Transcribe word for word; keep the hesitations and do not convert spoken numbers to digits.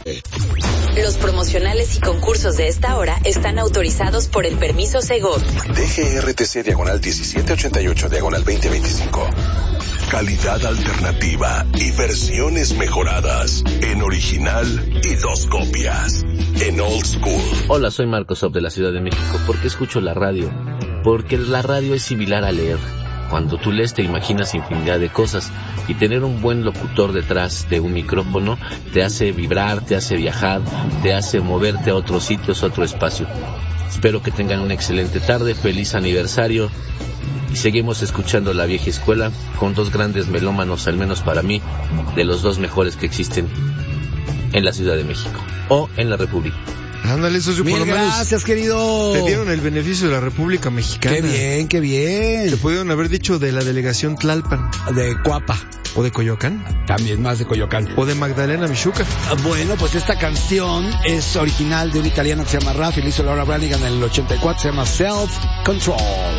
Los promocionales y concursos de esta hora están autorizados por el permiso Segov. D G R T C diagonal diecisiete ochenta y ocho diagonal veinte veinticinco. Calidad alternativa y versiones mejoradas en original y dos copias en Old School. Hola, soy Marcos Op de la Ciudad de México. ¿Por qué escucho la radio? Porque la radio es similar a leer. Cuando tú lees te imaginas infinidad de cosas y tener un buen locutor detrás de un micrófono te hace vibrar, te hace viajar, te hace moverte a otros sitios, a otro espacio. Espero que tengan una excelente tarde, feliz aniversario y seguimos escuchando La Vieja Escuela con dos grandes melómanos, al menos para mí, de los dos mejores que existen en la Ciudad de México o en la República. Ándale, socio, Mil por lo menos gracias, querido. te dieron el beneficio de la República Mexicana. Qué bien, qué bien. Te pudieron haber dicho de la delegación Tlalpan. De Cuapa. O de Coyoacán. También más de Coyoacán. O de Magdalena Michuca. Bueno, pues esta canción es original de un italiano que se llama Raffi, le hizo Laura Branigan en el ochenta y cuatro, se llama Self Control.